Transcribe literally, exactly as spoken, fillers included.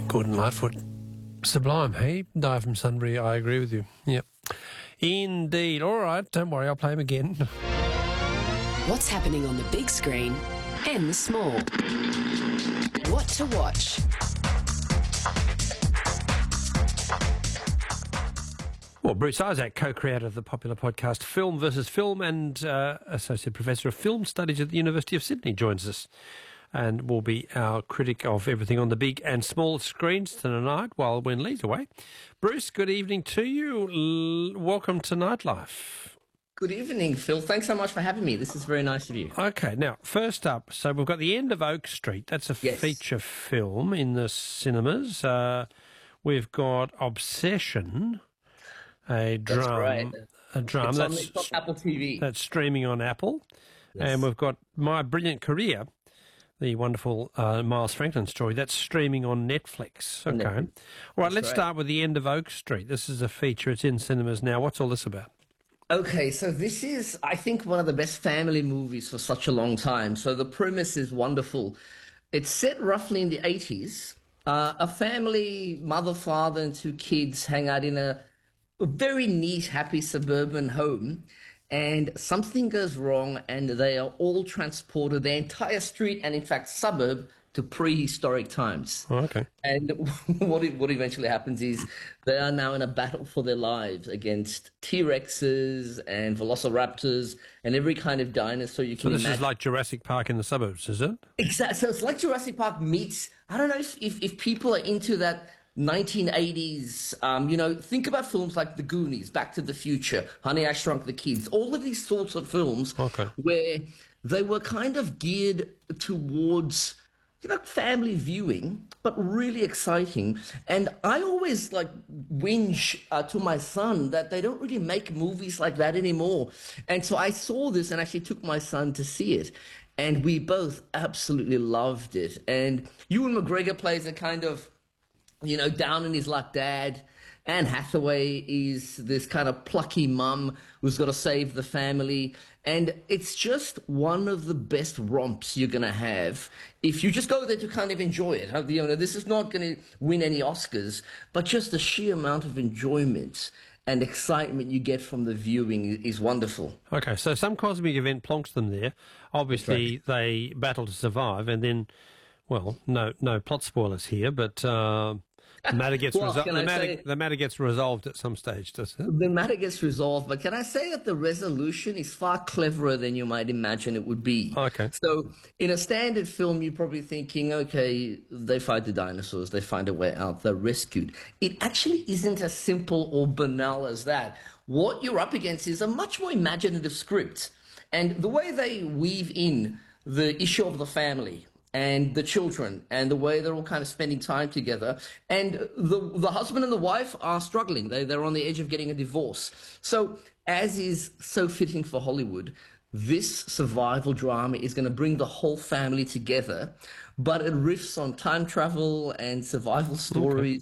Gordon Lightfoot. Sublime, hey? Die from Sunbury, I agree with you. Yep. Indeed. All right, don't worry, I'll play him again. What's happening on the big screen and the small? What to watch? Well, Bruce Isaac, co-creator of the popular podcast Film versus Film and uh, Associate Professor of Film Studies at the University of Sydney, joins us and will be our critic of everything on the big and small screens tonight while when Lee's away. Bruce, good evening to you. L- welcome to Nightlife. Good evening, Phil. Thanks so much for having me. This is very nice of you. Okay, now, first up, so we've got The End of Oak Street. That's a Yes. feature film in the cinemas. Uh, we've got Obsession, a That's drum, right. a drum It's on, that's, it's on Apple T V. that's streaming on Apple. Yes. And we've got My Brilliant Career, the wonderful uh, Miles Franklin story. That's streaming on Netflix. Okay. Netflix. All right, That's let's right. start with The End of Oak Street. This is a feature. It's in cinemas now. What's all this about? Okay, so this is, I think, one of the best family movies for such a long time. So the premise is wonderful. It's set roughly in the eighties. Uh, a family, mother, father, and two kids hang out in a, a very neat, happy suburban home. And something goes wrong, and they are all transported, the entire street, and in fact, suburb, to prehistoric times. Oh, okay. And what it, what eventually happens is they are now in a battle for their lives against T-Rexes and Velociraptors and every kind of dinosaur you So can this imagine. is like Jurassic Park in the suburbs, is it? Exactly. So it's like Jurassic Park meets. I don't know if, if, if people are into that nineteen eighties. Um, you know, think about films like The Goonies, Back to the Future, Honey, I Shrunk the Kids. All of these sorts of films Okay. where they were kind of geared towards, you know, family viewing, but really exciting. And I always like whinge uh, to my son that they don't really make movies like that anymore. And so I saw this and actually took my son to see it. And we both absolutely loved it. And Ewan McGregor plays a kind of, you know, down in his luck dad. Anne Hathaway is this kind of plucky mum who's got to save the family. And it's just one of the best romps you're going to have if you just go there to kind of enjoy it. You know, this is not going to win any Oscars, but just the sheer amount of enjoyment and excitement you get from the viewing is wonderful. Okay, so some cosmic event plonks them there. Obviously, they battle to survive, and then, well, no no plot spoilers here, but uh, the matter gets Well, resol- can the I matter say- the matter gets resolved at some stage, does it? The matter gets resolved, but can I say that the resolution is far cleverer than you might imagine it would be? Okay. So in a standard film, you're probably thinking, okay, they fight the dinosaurs, they find a way out, they're rescued. It actually isn't as simple or banal as that. What you're up against is a much more imaginative script. And the way they weave in the issue of the family and the children and the way they're all kind of spending time together. And the the husband and the wife are struggling. They, they're on the edge of getting a divorce. So as is so fitting for Hollywood, this survival drama is going to bring the whole family together, but it riffs on time travel and survival stories.